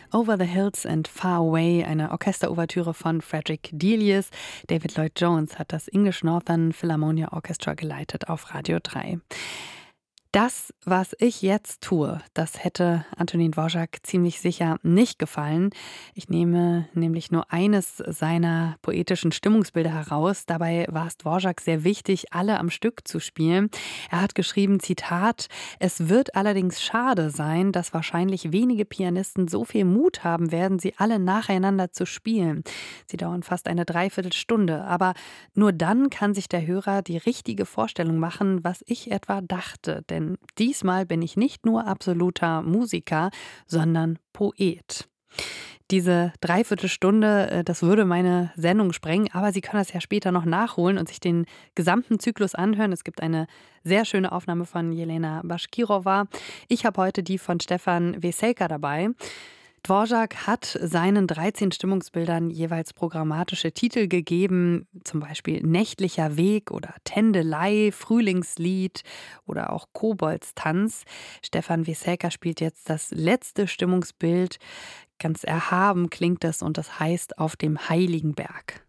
Over the Hills and Far Away, eine Orchesterouvertüre von Frederick Delius. David Lloyd Jones hat das English Northern Philharmonia Orchestra geleitet auf Radio 3. Das, was ich jetzt tue, das hätte Antonin Dvorak ziemlich sicher nicht gefallen. Ich nehme nämlich nur eines seiner poetischen Stimmungsbilder heraus. Dabei war es Dvorak sehr wichtig, alle am Stück zu spielen. Er hat geschrieben, Zitat: „Es wird allerdings schade sein, dass wahrscheinlich wenige Pianisten so viel Mut haben werden, sie alle nacheinander zu spielen. Sie dauern fast eine Dreiviertelstunde. Aber nur dann kann sich der Hörer die richtige Vorstellung machen, was ich etwa dachte. Denn diesmal bin ich nicht nur absoluter Musiker, sondern Poet." Diese Dreiviertelstunde, das würde meine Sendung sprengen, aber Sie können das ja später noch nachholen und sich den gesamten Zyklus anhören. Es gibt eine sehr schöne Aufnahme von Jelena Baschkirova. Ich habe heute die von Stefan Weselka dabei. Dvorak hat seinen 13 Stimmungsbildern jeweils programmatische Titel gegeben, zum Beispiel Nächtlicher Weg oder Tändelei, Frühlingslied oder auch Koboldstanz. Stefan Weselka spielt jetzt das letzte Stimmungsbild. Ganz erhaben klingt es und das heißt Auf dem heiligen Berg.